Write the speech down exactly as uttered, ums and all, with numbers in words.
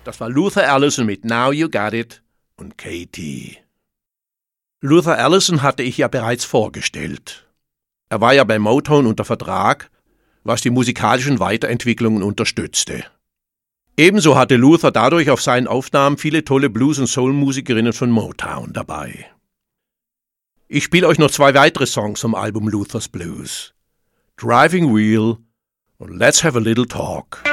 Das war Luther Allison mit Now You Got It und Katie. Luther Allison hatte ich ja bereits vorgestellt. Er war ja bei Motown unter Vertrag, was die musikalischen Weiterentwicklungen unterstützte. Ebenso hatte Luther dadurch auf seinen Aufnahmen viele tolle Blues- und Soul-Musikerinnen von Motown dabei. Ich spiele euch noch zwei weitere Songs vom Album Luther's Blues: Driving Wheel und Let's Have a Little Talk.